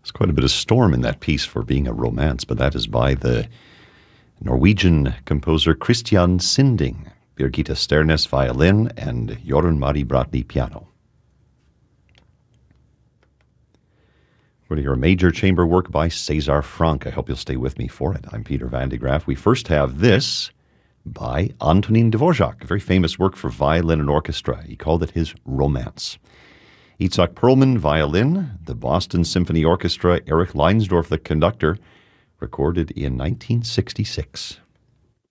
There's quite a bit of storm in that piece for being a romance, but that is by the Norwegian composer Christian Sinding, Birgitta Sternes violin, and Jorunn Mari Bratli piano. We're going to hear a major chamber work by César Franck. I hope you'll stay with me for it. I'm Peter Van de Graaff. We first have this by Antonín Dvořák, a very famous work for violin and orchestra. He called it his Romance. Itzhak Perlman, violin. The Boston Symphony Orchestra, Eric Leinsdorf, the conductor, recorded in 1966.